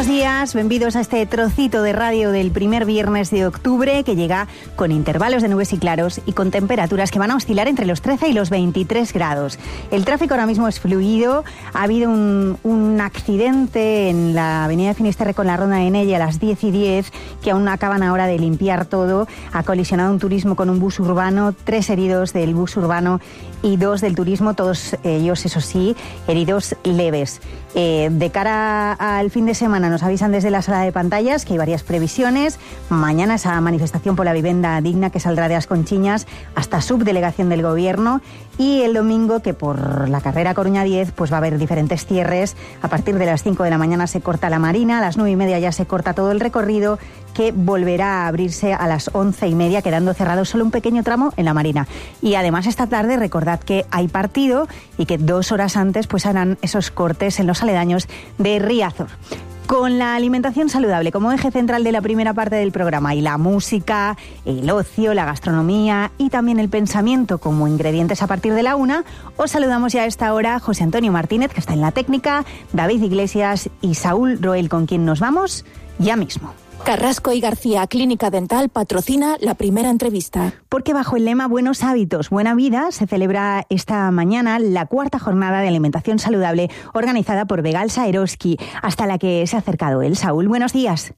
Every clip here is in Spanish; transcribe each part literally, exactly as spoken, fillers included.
Buenos días, benvidos a este trocito de radio del primer viernes de octubre que llega con intervalos de nubes y claros y con temperaturas que van a oscilar entre los trece y los veintitrés grados. El tráfico ahora mismo es fluido, ha habido un, un accidente en la avenida de Finisterre con la ronda de Nella a las diez y diez que aún acaban ahora de limpiar todo. Ha colisionado un turismo con un bus urbano, tres heridos del bus urbano y dos del turismo, todos ellos, eso sí, heridos leves. Eh, de cara al fin de semana nos avisan desde la sala de pantallas que hay varias previsiones. Mañana esa manifestación por la vivienda digna que saldrá de As Conchiñas hasta subdelegación del Gobierno, y el domingo que por la carrera Coruña diez pues va a haber diferentes cierres. A partir de las cinco de la mañana se corta la Marina, a las nueve y media ya se corta todo el recorrido, que volverá a abrirse a las once y media, quedando cerrado solo un pequeño tramo en la Marina. Y además esta tarde recordad que hay partido y que dos horas antes pues harán esos cortes en los aledaños de Riazor. Con la alimentación saludable como eje central de la primera parte del programa y la música, el ocio, la gastronomía y también el pensamiento como ingredientes a partir de la una, os saludamos ya a esta hora José Antonio Martínez, que está en la técnica, David Iglesias y Saúl Roel, con quien nos vamos ya mismo. Carrasco y García Clínica Dental patrocina la primera entrevista. Porque bajo el lema Buenos hábitos, buena vida, se celebra esta mañana la cuarta jornada de alimentación saludable organizada por Vegalsa Eroski, hasta la que se ha acercado él. Saúl, buenos días.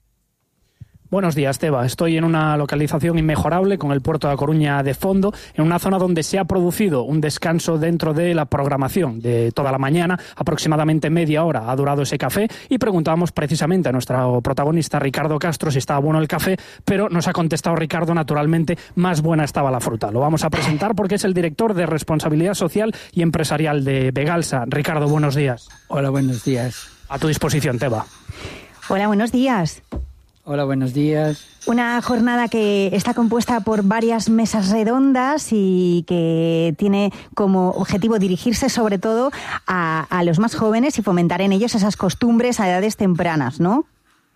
Buenos días, Teba. Estoy en una localización inmejorable con el puerto de A Coruña de fondo, en una zona donde se ha producido un descanso dentro de la programación de toda la mañana. Aproximadamente media hora ha durado ese café y preguntábamos precisamente a nuestro protagonista Ricardo Castro si estaba bueno el café, pero nos ha contestado Ricardo, naturalmente, más buena estaba la fruta. Lo vamos a presentar porque es el director de Responsabilidad Social y Empresarial de Vegalsa. Ricardo, buenos días. Hola, buenos días. A tu disposición, Teba. Hola, buenos días. Hola, buenos días. Una jornada que está compuesta por varias mesas redondas y que tiene como objetivo dirigirse sobre todo a, a los más jóvenes y fomentar en ellos esas costumbres a edades tempranas, ¿no?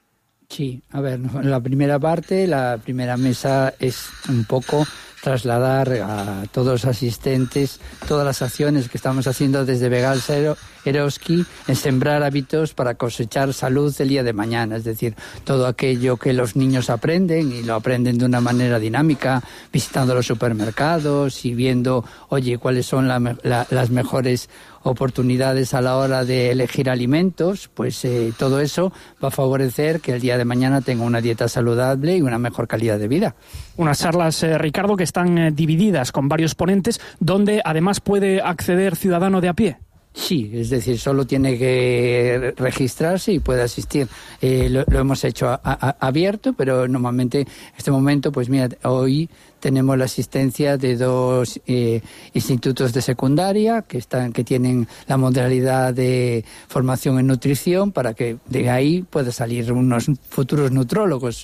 Sí, a ver, la primera parte, la primera mesa es un poco trasladar a todos los asistentes todas las acciones que estamos haciendo desde Vegalsa Eroski en sembrar hábitos para cosechar salud el día de mañana, es decir, todo aquello que los niños aprenden y lo aprenden de una manera dinámica, visitando los supermercados y viendo, oye, cuáles son la, la, las mejores oportunidades a la hora de elegir alimentos, pues eh, todo eso va a favorecer que el día de mañana tenga una dieta saludable y una mejor calidad de vida. Unas charlas, eh, Ricardo, que están eh, divididas con varios ponentes, donde además puede acceder ciudadano de a pie. Sí, es decir, solo tiene que registrarse y puede asistir. Eh, lo, lo hemos hecho a, a, abierto, pero normalmente en este momento, pues mira, hoy tenemos la asistencia de dos eh, institutos de secundaria que están que tienen la modalidad de formación en nutrición para que de ahí pueda salir unos futuros nutrólogos.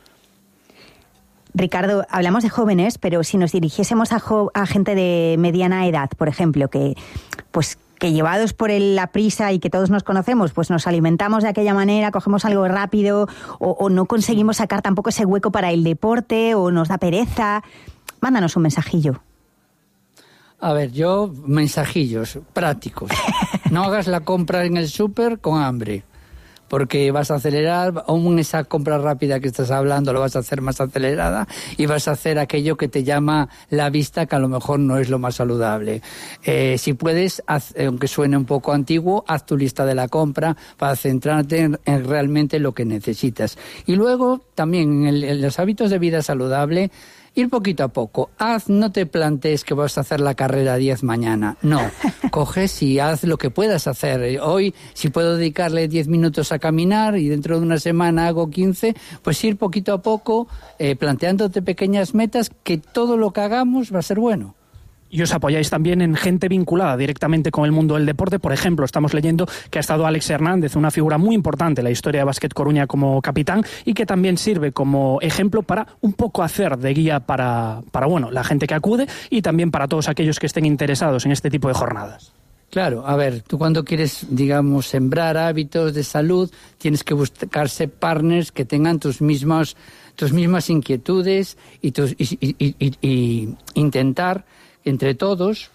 Ricardo, hablamos de jóvenes, pero si nos dirigiésemos a, jo- a gente de mediana edad, por ejemplo, que pues que llevados por el, la prisa y que todos nos conocemos, pues nos alimentamos de aquella manera, cogemos algo rápido o, o no conseguimos sacar tampoco ese hueco para el deporte o nos da pereza, mándanos un mensajillo. A ver, yo, mensajillos prácticos. No hagas la compra en el súper con hambre, porque vas a acelerar, aún esa compra rápida que estás hablando lo vas a hacer más acelerada y vas a hacer aquello que te llama la vista, que a lo mejor no es lo más saludable. Eh, si puedes, haz, aunque suene un poco antiguo, haz tu lista de la compra para centrarte en, en realmente lo que necesitas. Y luego, también en, el, en los hábitos de vida saludable, ir poquito a poco. Haz, no te plantees que vas a hacer la carrera diez mañana. No, coges y haz lo que puedas hacer. Hoy, si puedo dedicarle diez minutos a caminar y dentro de una semana hago quince, pues ir poquito a poco, eh, planteándote pequeñas metas, que todo lo que hagamos va a ser bueno. Y os apoyáis también en gente vinculada directamente con el mundo del deporte. Por ejemplo, estamos leyendo que ha estado Alex Hernández, una figura muy importante en la historia de Básquet Coruña como capitán y que también sirve como ejemplo para un poco hacer de guía para, para bueno, la gente que acude y también para todos aquellos que estén interesados en este tipo de jornadas. Claro, a ver, tú cuando quieres, digamos, sembrar hábitos de salud, tienes que buscarse partners que tengan tus mismos, tus mismas inquietudes y, tus, y, y, y, y, y intentar entre todos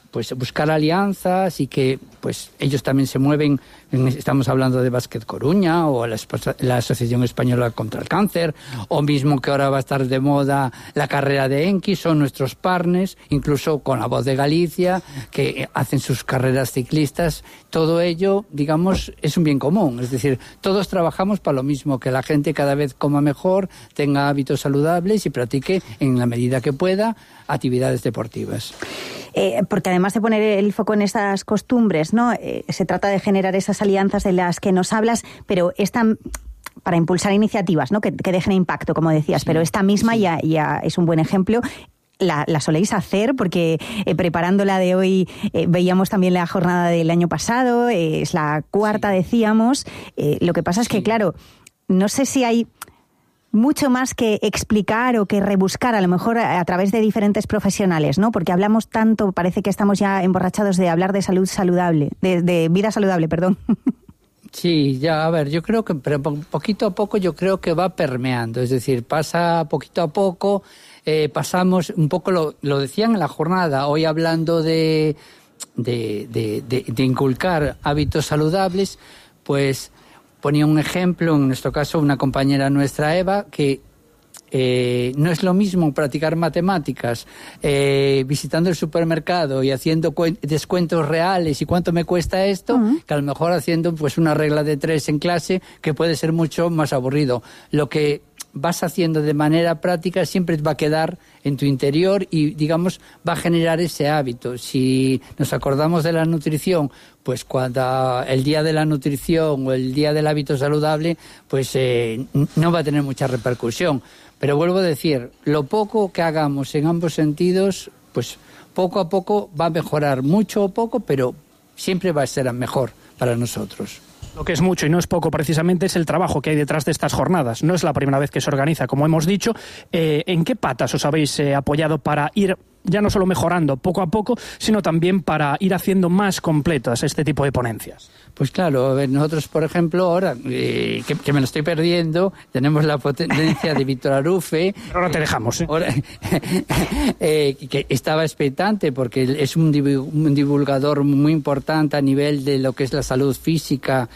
pues buscar alianzas y que pues ellos también se mueven, en, estamos hablando de Básquet Coruña o la, la Asociación Española contra el Cáncer, o mismo que ahora va a estar de moda la carrera de Enki, son nuestros partners, incluso con La Voz de Galicia, que hacen sus carreras ciclistas. Todo ello, digamos, es un bien común, es decir, todos trabajamos para lo mismo, que la gente cada vez coma mejor, tenga hábitos saludables y practique en la medida que pueda actividades deportivas. Eh, porque además de poner el foco en estas costumbres, ¿no? Eh, se trata de generar esas alianzas de las que nos hablas, pero esta, para impulsar iniciativas, ¿no? que, que dejen impacto, como decías, sí, pero esta misma sí. ya, ya es un buen ejemplo. La, la soléis hacer, porque eh, preparándola de hoy eh, veíamos también la jornada del año pasado, eh, es la cuarta, sí. decíamos. Eh, lo que pasa es que, sí. claro, no sé si hay mucho más que explicar o que rebuscar, a lo mejor a, a través de diferentes profesionales, ¿no? Porque hablamos tanto, parece que estamos ya emborrachados de hablar de salud saludable, de, de vida saludable, perdón. Sí, ya, a ver, yo creo que, pero poquito a poco yo creo que va permeando, es decir, pasa poquito a poco, eh, pasamos un poco, lo, lo decían en la jornada, hoy hablando de, de, de, de, de inculcar hábitos saludables, pues ponía un ejemplo, en nuestro caso una compañera nuestra, Eva, que eh, no es lo mismo practicar matemáticas eh, visitando el supermercado y haciendo descuentos reales y cuánto me cuesta esto, uh-huh. que a lo mejor haciendo pues una regla de tres en clase, que puede ser mucho más aburrido. Lo que vas haciendo de manera práctica siempre va a quedar en tu interior y, digamos, va a generar ese hábito. Si nos acordamos de la nutrición, pues cuando el día de la nutrición o el día del hábito saludable, pues eh, no va a tener mucha repercusión. Pero vuelvo a decir, lo poco que hagamos en ambos sentidos, pues poco a poco va a mejorar, mucho o poco, pero siempre va a ser mejor para nosotros. Lo que es mucho y no es poco precisamente es el trabajo que hay detrás de estas jornadas. No es la primera vez que se organiza, como hemos dicho. Eh, ¿En qué patas os habéis eh, apoyado para ir ya no solo mejorando poco a poco, sino también para ir haciendo más completas este tipo de ponencias? Pues claro, a ver, nosotros, por ejemplo, ahora, eh, que, que me lo estoy perdiendo, tenemos la potencia de Víctor Arufe. Pero ahora te dejamos, ¿eh? Ahora, eh, que estaba expectante porque es un divulgador muy importante a nivel de lo que es la salud física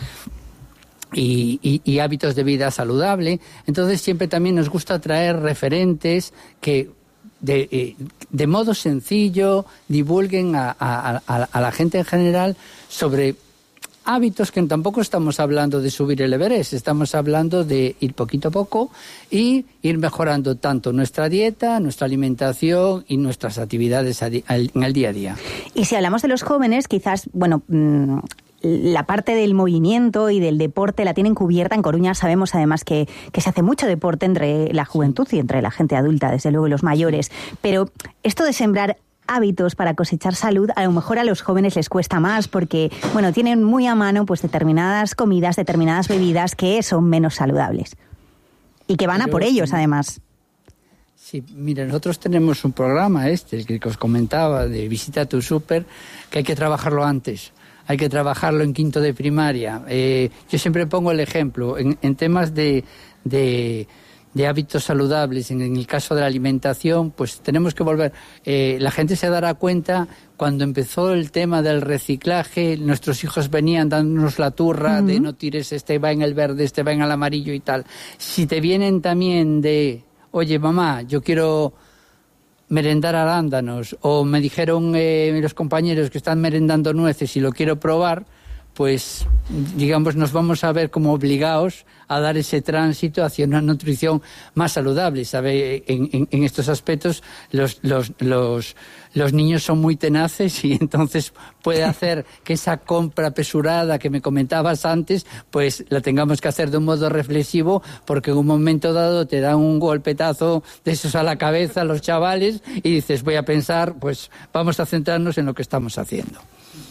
y, y, y hábitos de vida saludable. Entonces siempre también nos gusta traer referentes que de, eh, de modo sencillo divulguen a, a, a, a la gente en general sobre hábitos, que tampoco estamos hablando de subir el Everest, estamos hablando de ir poquito a poco y ir mejorando tanto nuestra dieta, nuestra alimentación y nuestras actividades en el día a día. Y si hablamos de los jóvenes, quizás, bueno, mmm, la parte del movimiento y del deporte la tienen cubierta. En Coruña sabemos además que, que se hace mucho deporte entre la juventud y entre la gente adulta, desde luego, y los mayores. Pero esto de sembrar hábitos para cosechar salud, a lo mejor a los jóvenes les cuesta más porque, bueno, tienen muy a mano pues determinadas comidas, determinadas bebidas que son menos saludables y que van Pero, a por ellos, además. Sí, mira, nosotros tenemos un programa este, el que os comentaba, de Visita tu Súper, que hay que trabajarlo antes. Hay que trabajarlo en quinto de primaria. Eh, yo siempre pongo el ejemplo en, en temas de... de de hábitos saludables, en el caso de la alimentación, pues tenemos que volver. Eh, la gente se dará cuenta cuando empezó el tema del reciclaje, nuestros hijos venían dándonos la turra uh-huh. de no tires, este va en el verde, este va en el amarillo y tal. Si te vienen también de, oye mamá, yo quiero merendar arándanos, o me dijeron eh, los compañeros que están merendando nueces y lo quiero probar, pues digamos nos vamos a ver como obligados a dar ese tránsito hacia una nutrición más saludable. ¿Sabe? En, en, en estos aspectos los, los, los, los niños son muy tenaces y entonces puede hacer que esa compra apresurada que me comentabas antes, pues la tengamos que hacer de un modo reflexivo, porque en un momento dado te dan un golpetazo de esos a la cabeza los chavales y dices, voy a pensar, pues vamos a centrarnos en lo que estamos haciendo.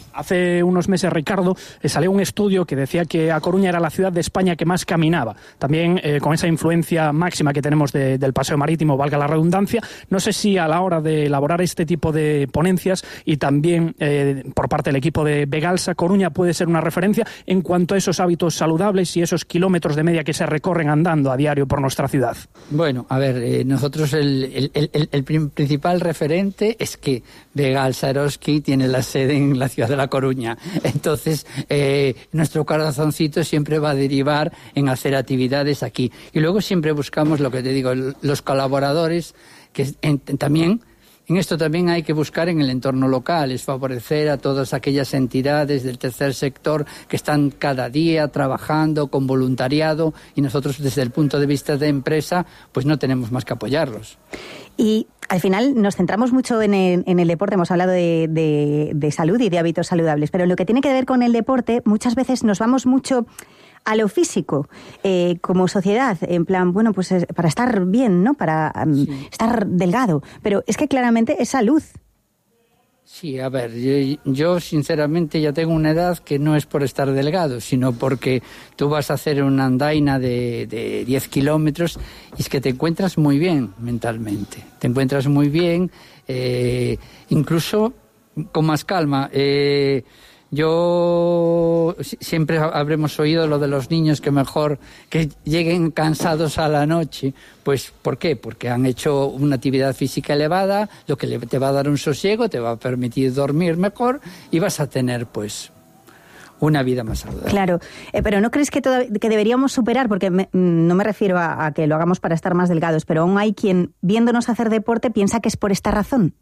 Hace unos meses, Ricardo, eh, salió un estudio que decía que A Coruña era la ciudad de España que más caminaba. También eh, con esa influencia máxima que tenemos de, del paseo marítimo, valga la redundancia. No sé si a la hora de elaborar este tipo de ponencias y también eh, por parte del equipo de Begalsa, Coruña puede ser una referencia en cuanto a esos hábitos saludables y esos kilómetros de media que se recorren andando a diario por nuestra ciudad. Bueno, a ver, eh, nosotros el, el, el, el principal referente es que Begalsa Eroski tiene la sede en la ciudad de La Coruña. Entonces, eh, nuestro corazoncito siempre va a derivar en hacer actividades aquí. Y luego siempre buscamos, lo que te digo, los colaboradores, que en, también... En esto también hay que buscar en el entorno local, es favorecer a todas aquellas entidades del tercer sector que están cada día trabajando con voluntariado, y nosotros desde el punto de vista de empresa pues no tenemos más que apoyarlos. Y al final nos centramos mucho en el, en el deporte, hemos hablado de, de, de salud y de hábitos saludables, pero lo que tiene que ver con el deporte, muchas veces nos vamos mucho a lo físico, eh, como sociedad, en plan, bueno, pues es para estar bien, ¿no? Para um, sí. estar delgado. Pero es que claramente es salud. Sí, a ver, yo, yo sinceramente ya tengo una edad que no es por estar delgado, sino porque tú vas a hacer una andaina de, de diez kilómetros y es que te encuentras muy bien mentalmente. Te encuentras muy bien, eh, incluso con más calma. Eh, Yo siempre habremos oído lo de los niños que mejor que lleguen cansados a la noche. Pues, ¿por qué? Porque han hecho una actividad física elevada, lo que te va a dar un sosiego, te va a permitir dormir mejor y vas a tener, pues, una vida más saludable. Claro, eh, pero ¿no crees que, toda, que deberíamos superar? Porque me, no me refiero a, a que lo hagamos para estar más delgados, pero aún hay quien, viéndonos hacer deporte, piensa que es por esta razón.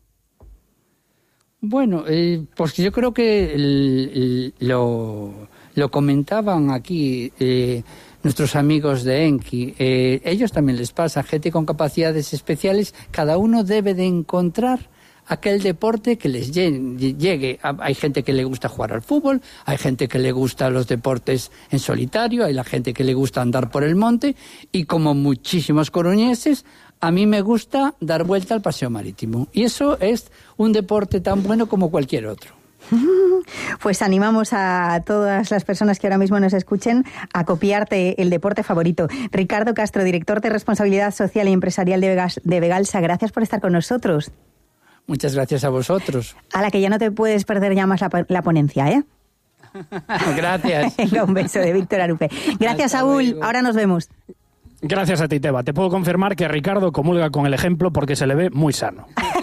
Bueno, eh, pues yo creo que el, el, lo, lo comentaban aquí eh, nuestros amigos de Enki. Eh, ellos también les pasa, gente con capacidades especiales, cada uno debe de encontrar aquel deporte que les llegue. Hay gente que le gusta jugar al fútbol, hay gente que le gusta los deportes en solitario, hay la gente que le gusta andar por el monte, y como muchísimos coruñeses, a mí me gusta dar vuelta al paseo marítimo. Y eso es un deporte tan bueno como cualquier otro. Pues animamos a todas las personas que ahora mismo nos escuchen a copiarte el deporte favorito. Ricardo Castro, director de Responsabilidad Social y Empresarial de, Vegas, de Begalsa, gracias por estar con nosotros. Muchas gracias a vosotros. A la que ya no te puedes perder ya más la, la ponencia, ¿eh? Gracias. Un beso de Víctor Arupe. Gracias, Hasta Saúl. Luego. Ahora nos vemos. Gracias a ti, Teba. Te puedo confirmar que Ricardo comulga con el ejemplo porque se le ve muy sano.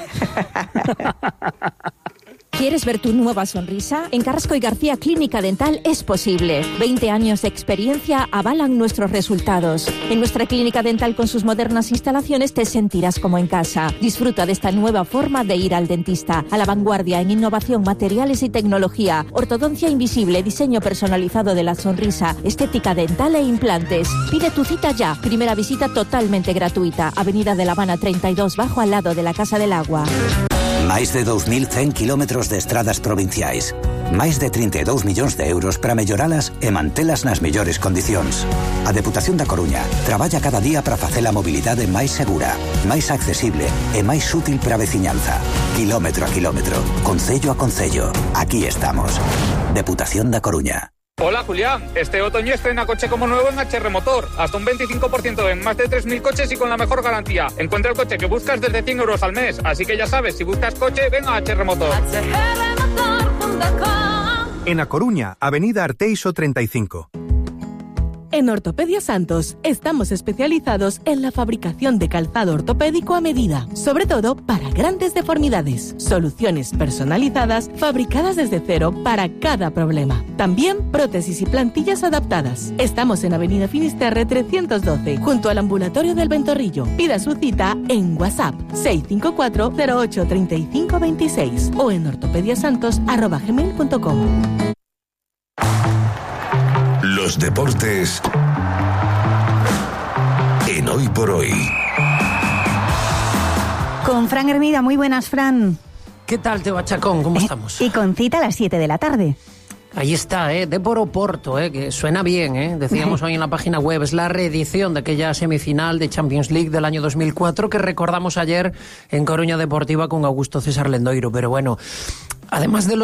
¿Quieres ver tu nueva sonrisa? En Carrasco y García Clínica Dental es posible. veinte años de experiencia avalan nuestros resultados. En nuestra clínica dental con sus modernas instalaciones te sentirás como en casa. Disfruta de esta nueva forma de ir al dentista. A la vanguardia en innovación, materiales y tecnología. Ortodoncia invisible, diseño personalizado de la sonrisa, estética dental e implantes. Pide tu cita ya. Primera visita totalmente gratuita. Avenida de La Habana treinta y dos Bajo, al lado de la Casa del Agua. Máis de dous mil cen quilómetros de estradas provinciais. Máis de trinta e dous millóns de euros para melloralas e mantelas nas mellores condicións. A Deputación da Coruña traballa cada día para facer a mobilidade máis segura, máis accesible e máis útil para a veciñanza. Kilómetro a kilómetro, concello a concello. Aquí estamos. Deputación da Coruña. Hola Julián, este otoño estrena coche como nuevo en H R Motor, hasta un veinticinco por ciento en más de tres mil coches y con la mejor garantía. Encuentra el coche que buscas desde cien euros al mes, así que ya sabes, si buscas coche, ven a H R Motor. En A Coruña, Avenida Arteixo treinta y cinco. En Ortopedia Santos estamos especializados en la fabricación de calzado ortopédico a medida, sobre todo para grandes deformidades. Soluciones personalizadas fabricadas desde cero para cada problema. También prótesis y plantillas adaptadas. Estamos en Avenida Finisterre trescientos doce, junto al ambulatorio del Ventorrillo. Pida su cita en WhatsApp seis cinco cuatro cero ocho tres cinco dos seis o en ortopediasantos arroba gmail punto com. Los deportes en Hoy por Hoy. Con Fran Hermida, muy buenas, Fran. ¿Qué tal, Teba Chacón? ¿Cómo eh, estamos? Y con cita a las siete de la tarde. Ahí está, ¿eh? Dépor Oporto, ¿eh? Que suena bien, ¿eh? Decíamos hoy en la página web, es la reedición de aquella semifinal de Champions League del año dos mil cuatro que recordamos ayer en Coruña Deportiva con Augusto César Lendoiro. Pero bueno, además de los